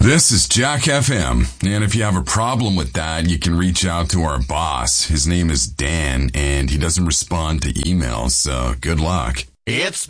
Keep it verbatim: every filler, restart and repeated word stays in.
This is Jack F M, and if you have a problem with that, you can reach out to our boss. His name is Dan, and he doesn't respond to emails, so good luck. It's